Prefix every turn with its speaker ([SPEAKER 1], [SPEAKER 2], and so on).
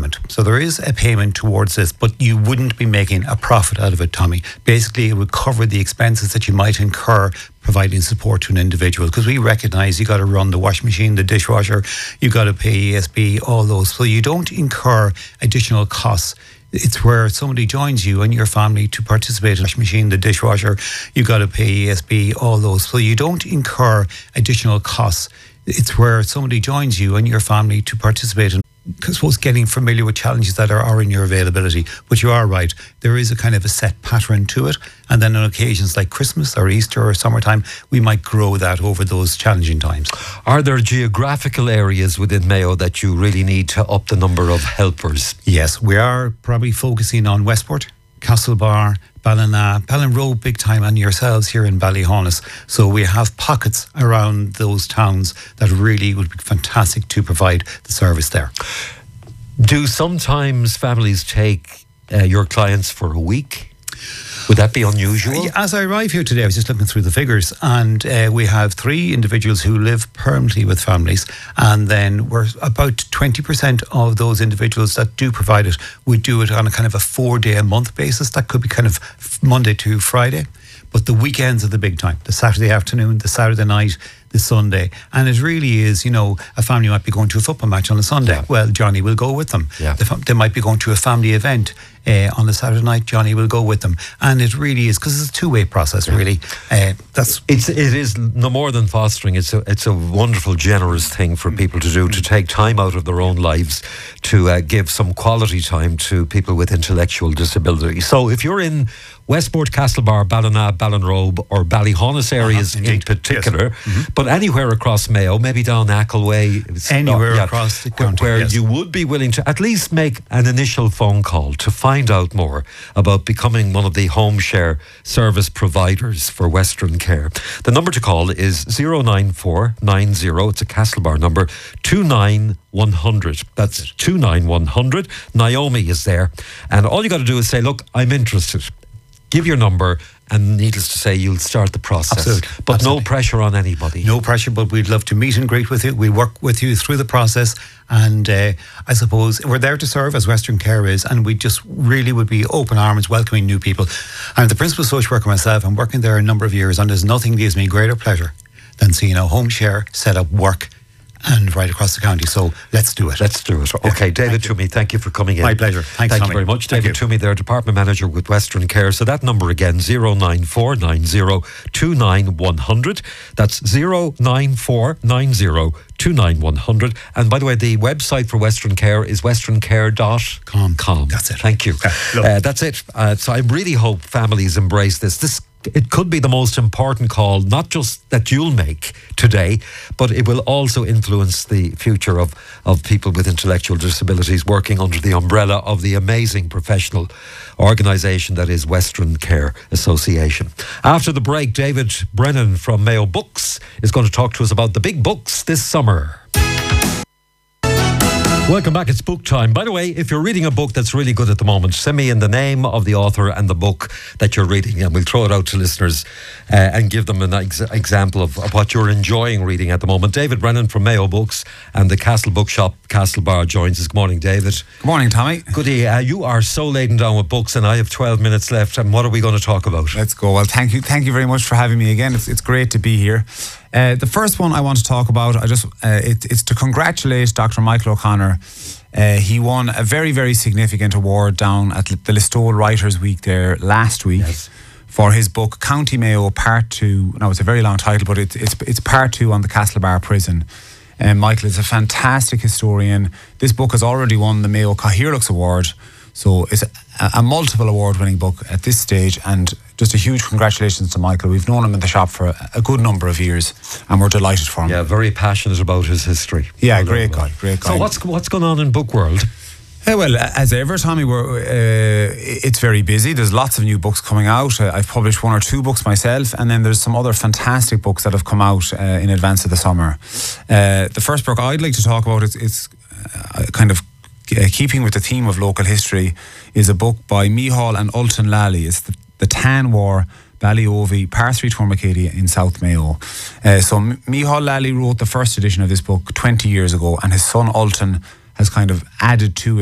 [SPEAKER 1] payment. So there is a payment towards this, but you wouldn't be making a profit out of it, Tommy. Basically, it would cover the expenses that you might incur providing support to an individual, because we recognise you got to run the washing machine, the dishwasher, you got to pay ESB, all those. So you don't incur additional costs. It's where somebody joins you and your family to participate in the washing machine, the dishwasher, you got to pay ESB, all those. So you don't incur additional costs. It's where somebody joins you and your family to participate in, I suppose, getting familiar with challenges that are in your availability. But you are right, there is a kind of a set pattern to it. And then on occasions like Christmas or Easter or summertime, we might grow that over those challenging times.
[SPEAKER 2] Are there geographical areas within Mayo that you really need to up the number of helpers?
[SPEAKER 1] Yes, we are probably focusing on Westport, Castlebar, Ballina, Ballinrobe big time, and yourselves here in Ballyhonus. So we have pockets around those towns that really would be fantastic to provide the service there.
[SPEAKER 2] Do sometimes families take your clients for a week? Would that be unusual?
[SPEAKER 1] As I arrive here today, I was just looking through the figures, and we have 3 individuals who live permanently with families, and then we're about 20% of those individuals that do provide it would do it on a kind of a 4-day-a-month basis. That could be kind of Monday to Friday, but the weekends are the big time. The Saturday afternoon, the Saturday night, the Sunday. And it really is, a family might be going to a football match on a Sunday. Yeah. Well, Johnny will go with them.
[SPEAKER 2] Yeah.
[SPEAKER 1] They might be going to a family event on the Saturday night. Johnny will go with them. And it really is, because it's a two-way process, really. It
[SPEAKER 2] is no more than fostering. It's a wonderful, generous thing for people to do, to take time out of their own lives to give some quality time to people with intellectual disability. So if you're in Westport, Castlebar, Ballina, Ballinrobe or Ballyhonus areas in particular, yes. But anywhere across Mayo, maybe down Ackleway,
[SPEAKER 1] anywhere across the county,
[SPEAKER 2] where
[SPEAKER 1] yes.
[SPEAKER 2] You would be willing to at least make an initial phone call to find out more about becoming one of the home share service providers for Western Care. The number to call is 09490, it's a Castlebar number, 29100. That's 29100. Naomi is there, and all you got to do is say, look, I'm interested. Give your number, and needless to say, you'll start the process.
[SPEAKER 1] Absolutely.
[SPEAKER 2] But no pressure on anybody.
[SPEAKER 1] No pressure, but we'd love to meet and greet with you. We'll work with you through the process, and I suppose we're there to serve, as Western Care is, and we just really would be open arms welcoming new people. I'm the principal social worker myself. I'm working there a number of years, and there's nothing that gives me greater pleasure than seeing a home share set up work and right across the county. So let's do it.
[SPEAKER 2] Let's do it. Okay, David Toomey, thank you for coming in.
[SPEAKER 1] My pleasure. Thank
[SPEAKER 2] you very much. David Toomey there, Department Manager with Western Care. So that number again, 09490 29100. That's 09490 29100. And by the way, the website for Western Care is westerncare.com.
[SPEAKER 1] That's it.
[SPEAKER 2] Thank you. That's it. So I really hope families embrace this. It could be the most important call, not just that you'll make today, but it will also influence the future of people with intellectual disabilities working under the umbrella of the amazing professional organisation that is Western Care Association. After the break, David Brennan from Mayo Books is going to talk to us about the big books this summer. Welcome back, it's book time. By the way, if you're reading a book that's really good at the moment, send me in the name of the author and the book that you're reading, and we'll throw it out to listeners and give them an example of what you're enjoying reading at the moment. David Brennan from Mayo Books and the Castle Bookshop, Castlebar, joins us. Good morning, David.
[SPEAKER 3] Good morning, Tommy.
[SPEAKER 2] Goody, you are so laden down with books, and I have 12 minutes left, and what are we going to talk about?
[SPEAKER 3] Let's go. Well, thank you very much for having me again. It's great to be here. The first one I want to talk about, it's to congratulate Dr. Michael O'Connor. He won a very, very significant award down at the Listowel Writers' Week there last week.
[SPEAKER 2] Yes.
[SPEAKER 3] For his book County Mayo Part 2. Now, it's a very long title, but it's Part 2 on the Castlebar prison. Michael is a fantastic historian. This book has already won the Mayo Cathaoirleachs Award, so it's a multiple award-winning book at this stage, and just a huge congratulations to Michael. We've known him in the shop for a good number of years, and we're delighted for him.
[SPEAKER 2] Yeah, very passionate about his history.
[SPEAKER 3] Yeah, great guy.
[SPEAKER 2] So what's going on in book world?
[SPEAKER 3] Well, as ever, Tommy, it's very busy. There's lots of new books coming out. I've published 1 or 2 books myself, and then there's some other fantastic books that have come out in advance of the summer. The first book I'd like to talk about, it's kind of keeping with the theme of local history, is a book by Micheál and Ultan Lally. It's the Tan War, Ballyovi, Parsley Tourmacadia in South Mayo. So Micheál Lally wrote the first edition of this book 20 years ago, and his son Ultan has kind of added to it.